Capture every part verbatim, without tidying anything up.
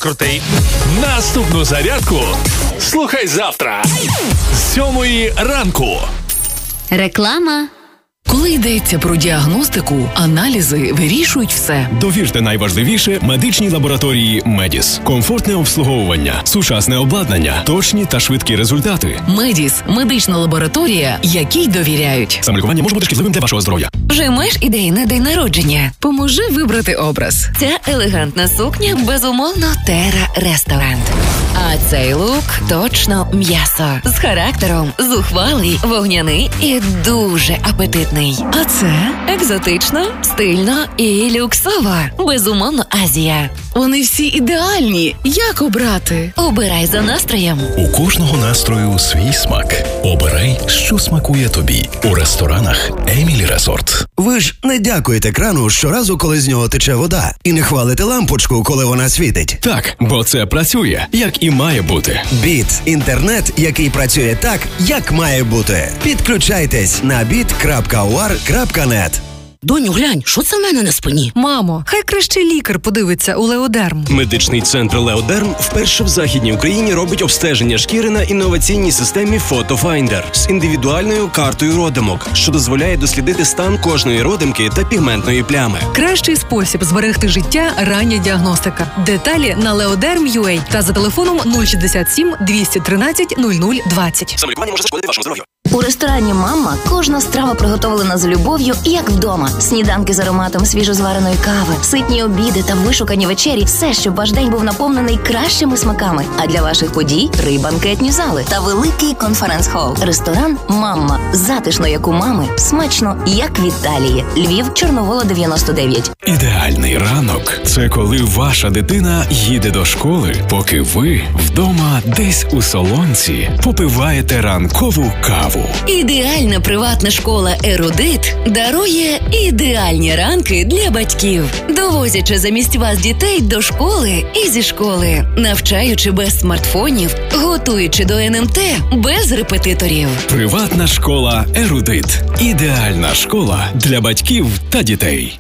крутий. Наступну зарядку слухай завтра з сьомої ранку. Реклама. Коли йдеться про діагностику, аналізи вирішують все. Довірте найважливіше медичній лабораторії «Медіс». Комфортне обслуговування, сучасне обладнання, точні та швидкі результати. «Медіс» – медична лабораторія, якій довіряють. Самолікування може бути шкідливим для вашого здоров'я. Вже маєш ідеї на день народження? Поможи вибрати образ. Ця елегантна сукня, безумовно, Терра Ресторан. А цей лук точно м'ясо. З характером, зухвалий, вогняний і дуже апетитний. А це екзотично, стильно і люксово. Безумовно, Азія. Вони всі ідеальні. Як обрати? Обирай за настроєм. У кожного настрою свій смак. Обирай, що смакує тобі. У ресторанах «Емілі Резорт». Ви ж не дякуєте крану щоразу, коли з нього тече вода. І не хвалите лампочку, коли вона світить. Так, бо це працює, як і має бути. Біт – інтернет, який працює так, як має бути. Підключайтесь на біт крапка у ар крапка нет. Доню, глянь, що це в мене на спині? Мамо, хай краще лікар подивиться у Леодерм. Медичний центр Леодерм вперше в Західній Україні робить обстеження шкіри на інноваційній системі Фотофайндер з індивідуальною картою родимок, що дозволяє дослідити стан кожної родимки та пігментної плями. Кращий спосіб зберегти життя – рання діагностика. Деталі на леодерм крапка ю а та за телефоном нуль шістдесят сім двісті тринадцять нуль нуль двадцять. Самолікування може зашкодити вашому здоров'ю. У ресторані «Мамма» кожна страва приготовлена з любов'ю, як вдома. Сніданки з ароматом свіжозвареної кави, ситні обіди та вишукані вечері – все, щоб ваш день був наповнений кращими смаками. А для ваших подій – три банкетні зали та великий конференц-хол. Ресторан «Мамма». Затишно, як у мами, смачно, як в Італії. Львів, Чорновола, дев'яносто дев'ять. Ідеальний ранок – це коли ваша дитина їде до школи, поки ви вдома десь у солонці попиваєте ранкову каву. Ідеальна приватна школа «Ерудит» дарує ідеальні ранки для батьків, довозячи замість вас дітей до школи і зі школи, навчаючи без смартфонів, готуючи до ен ем те без репетиторів. Приватна школа «Ерудит» – ідеальна школа для батьків та дітей.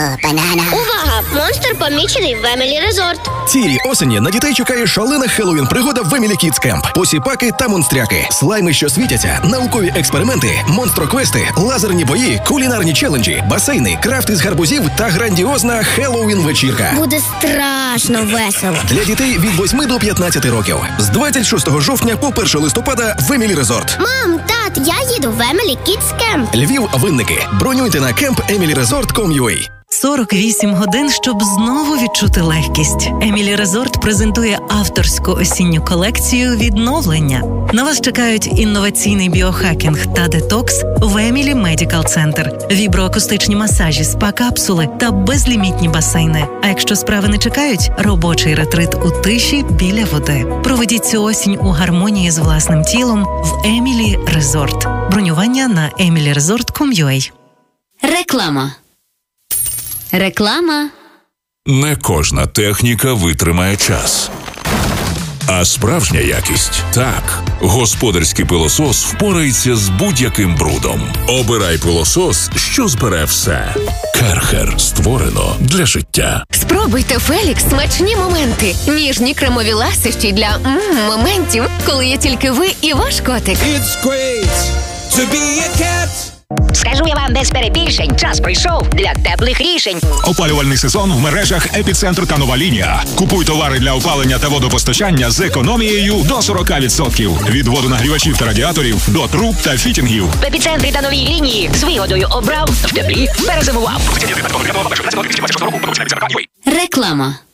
Увага! Монстр помічений в Емілі Резорт. Цієї осені на дітей чекає шалена Хеллоуін пригода в Емілі Кідс Кемп. Посіпаки та монстряки, слайми, що світяться, наукові експерименти, монстроквести, лазерні бої, кулінарні челенджі, басейни, крафти з гарбузів та грандіозна Хеллоуін-вечірка. Буде страшно весело. Для дітей від восьми до п'ятнадцяти років. З двадцять шостого жовтня по першого листопада в Емілі Резорт. Мам, тат, я їду в Емілі Кідс Кемп. Львів, Винники. Бронюйте на кемп емілі резорт крапка ком крапка ю а. сорок вісім годин, щоб знову відчути легкість. Емілі Резорт презентує авторську осінню колекцію «Відновлення». На вас чекають інноваційний біохакінг та детокс в Емілі Медикал Центр, віброакустичні масажі, спа-капсули та безлімітні басейни. А якщо справи не чекають, робочий ретрит у тиші біля води. Проведіть цю осінь у гармонії з власним тілом в Емілі Резорт. Бронювання на емілі резорт крапка ком крапка ю а. Реклама. Реклама. Не кожна техніка витримає час. А справжня якість – так. Господарський пилосос впорається з будь-яким брудом. Обирай пилосос, що збере все. Керхер створено для життя. Спробуйте Фелікс смачні моменти. Ніжні кремові ласощі для м-м, моментів, коли є тільки ви і ваш котик. It's great to be a cat. Скажу я вам без перебільшень, час прийшов для теплих рішень. Опалювальний сезон в мережах «Епіцентр» та «Нова лінія». Купуй товари для опалення та водопостачання з економією до сорок відсотків. Від водонагрівачів та радіаторів до труб та фітінгів. В «Епіцентрі» та «Новій лінії з вигодою обрав, в теплі перезимував. Реклама.